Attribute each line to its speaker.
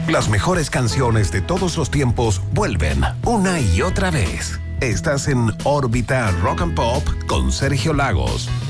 Speaker 1: Las mejores canciones de todos los tiempos vuelven una y otra vez. Estás en órbita Rock and Pop con Sergio Lagos.